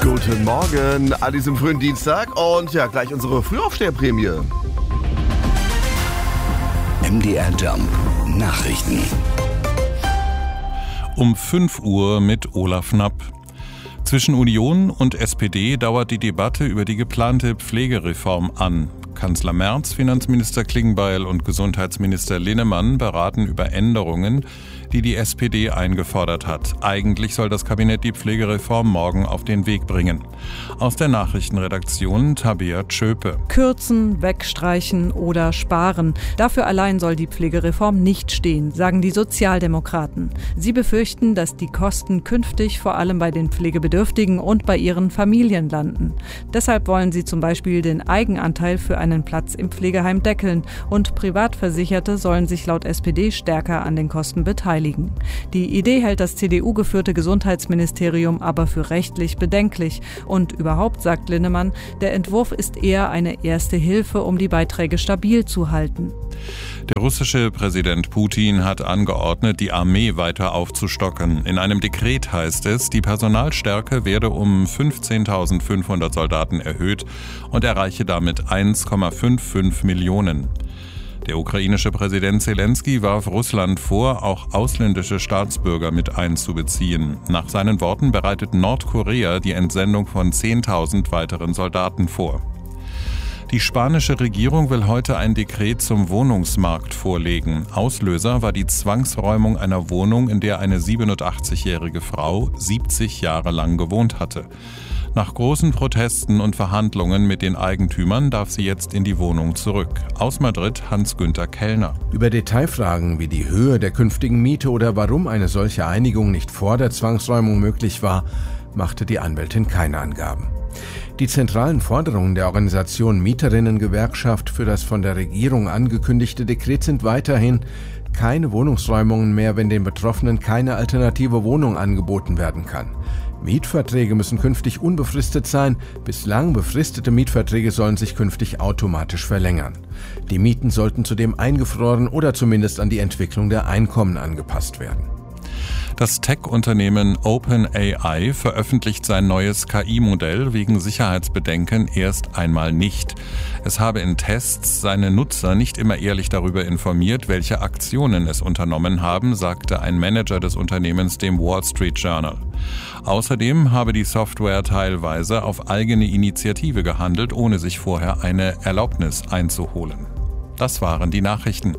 Guten Morgen an diesem frühen Dienstag und ja, gleich unsere Frühaufsteherprämie. MDR Jump Nachrichten. Um 5 Uhr mit Olaf Knapp. Zwischen Union und SPD dauert die Debatte über die geplante Pflegereform an. Kanzler Merz, Finanzminister Klingbeil und Gesundheitsminister Linnemann beraten über Änderungen, die die SPD eingefordert hat. Eigentlich soll das Kabinett die Pflegereform morgen auf den Weg bringen. Aus der Nachrichtenredaktion Tabea Tschöpe. Kürzen, wegstreichen oder sparen. Dafür allein soll die Pflegereform nicht stehen, sagen die Sozialdemokraten. Sie befürchten, dass die Kosten künftig vor allem bei den Pflegebedürftigen und bei ihren Familien landen. Deshalb wollen sie zum Beispiel den Eigenanteil für einen Platz im Pflegeheim deckeln und Privatversicherte sollen sich laut SPD stärker an den Kosten beteiligen. Die Idee hält das CDU-geführte Gesundheitsministerium aber für rechtlich bedenklich. Und überhaupt, sagt Linnemann, der Entwurf ist eher eine erste Hilfe, um die Beiträge stabil zu halten. Der russische Präsident Putin hat angeordnet, die Armee weiter aufzustocken. In einem Dekret heißt es, die Personalstärke werde um 15.500 Soldaten erhöht und erreiche damit 1,55 Millionen. Der ukrainische Präsident Zelensky warf Russland vor, auch ausländische Staatsbürger mit einzubeziehen. Nach seinen Worten bereitet Nordkorea die Entsendung von 10.000 weiteren Soldaten vor. Die spanische Regierung will heute ein Dekret zum Wohnungsmarkt vorlegen. Auslöser war die Zwangsräumung einer Wohnung, in der eine 87-jährige Frau 70 Jahre lang gewohnt hatte. Nach großen Protesten und Verhandlungen mit den Eigentümern darf sie jetzt in die Wohnung zurück. Aus Madrid Hans-Günther Kellner. Über Detailfragen wie die Höhe der künftigen Miete oder warum eine solche Einigung nicht vor der Zwangsräumung möglich war, machte die Anwältin keine Angaben. Die zentralen Forderungen der Organisation Mieterinnen-Gewerkschaft für das von der Regierung angekündigte Dekret sind weiterhin: keine Wohnungsräumungen mehr, wenn den Betroffenen keine alternative Wohnung angeboten werden kann. Mietverträge müssen künftig unbefristet sein. Bislang befristete Mietverträge sollen sich künftig automatisch verlängern. Die Mieten sollten zudem eingefroren oder zumindest an die Entwicklung der Einkommen angepasst werden. Das Tech-Unternehmen OpenAI veröffentlicht sein neues KI-Modell wegen Sicherheitsbedenken erst einmal nicht. Es habe in Tests seine Nutzer nicht immer ehrlich darüber informiert, welche Aktionen es unternommen haben, sagte ein Manager des Unternehmens dem Wall Street Journal. Außerdem habe die Software teilweise auf eigene Initiative gehandelt, ohne sich vorher eine Erlaubnis einzuholen. Das waren die Nachrichten.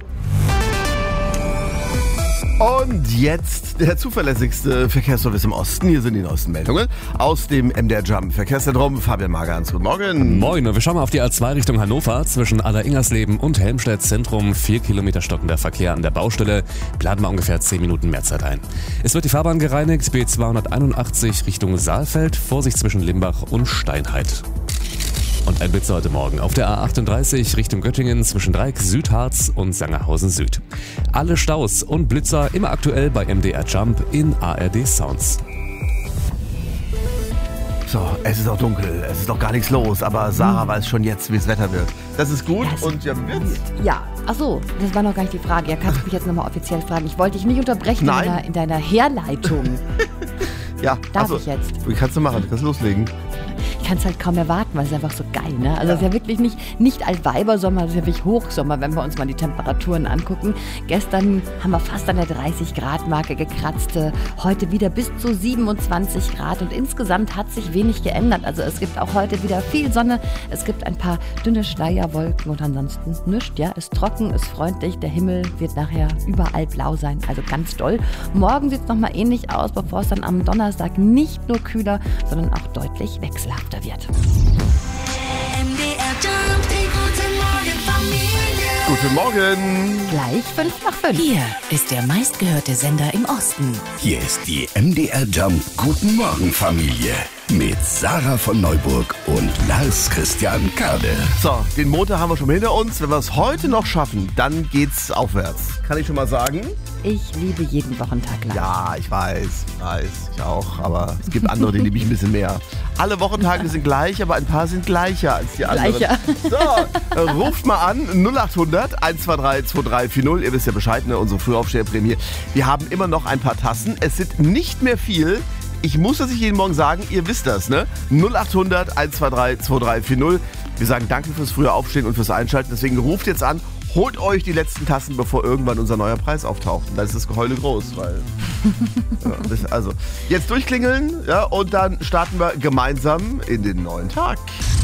Und jetzt der zuverlässigste Verkehrsservice im Osten. Hier sind die neuesten Meldungen aus dem MDR Jump Verkehrszentrum. Fabian Magerns, guten Morgen. Moin, wir schauen mal auf die A2 Richtung Hannover. Zwischen Aller-Ingersleben und Helmstedt Zentrum 4 Kilometer stockender Verkehr an der Baustelle. Planen wir ungefähr 10 Minuten mehr Zeit ein. Es wird die Fahrbahn gereinigt, B281 Richtung Saalfeld. Vorsicht zwischen Limbach und Steinheit. Und ein Blitzer heute Morgen auf der A38 Richtung Göttingen zwischen Dreieck Südharz und Sangerhausen Süd. Alle Staus und Blitzer immer aktuell bei MDR Jump in ARD Sounds. So, es ist auch dunkel, es ist noch gar nichts los, aber Sarah weiß schon jetzt, wie das Wetter wird. Das ist gut und ja, wie wird's? Ja, achso, das war noch gar nicht die Frage. Ja, kannst du mich jetzt nochmal offiziell fragen? Ich wollte dich nicht unterbrechen in deiner Herleitung. Ja, Darf ich jetzt? Wie kannst du machen? Du kannst loslegen. Ich kann es halt kaum erwarten, weil es ist einfach so geil, ne? Also es ist ja wirklich nicht Altweibersommer, es ist ja wirklich Hochsommer, wenn wir uns mal die Temperaturen angucken. Gestern haben wir fast an der 30-Grad-Marke gekratzt, heute wieder bis zu 27 Grad und insgesamt hat sich wenig geändert. Also es gibt auch heute wieder viel Sonne, es gibt ein paar dünne Schleierwolken und ansonsten nichts, ja? Ist trocken, ist freundlich, der Himmel wird nachher überall blau sein, also ganz doll. Morgen sieht es nochmal ähnlich aus, bevor es dann am Donnerstag nicht nur kühler, sondern auch deutlich wechselhafter wird. Guten Morgen. Gleich 5:05. Hier ist der meistgehörte Sender im Osten. Hier ist die MDR Jump Guten Morgen Familie mit Sarah von Neuburg und Lars Christian Kade. So, den Montag haben wir schon hinter uns. Wenn wir es heute noch schaffen, dann geht's aufwärts. Kann ich schon mal sagen? Ich liebe jeden Wochentag lang. Ja, ich weiß, ich auch. Aber es gibt andere, die liebe ich ein bisschen mehr. Alle Wochentage sind gleich, aber ein paar sind gleicher als die anderen. So, ruft mal an, 0800 123 2340. Ihr wisst ja Bescheid, ne? Unsere Frühaufsteherprämie. Wir haben immer noch ein paar Tassen. Es sind nicht mehr viel. Ich muss das nicht jeden Morgen sagen, ihr wisst das, ne? 0800 123 2340. Wir sagen danke fürs frühe Aufstehen und fürs Einschalten. Deswegen ruft jetzt an, holt euch die letzten Tassen, bevor irgendwann unser neuer Preis auftaucht. Und dann ist das Geheule groß, weil... ja, also, jetzt durchklingeln, ja, und dann starten wir gemeinsam in den neuen Tag.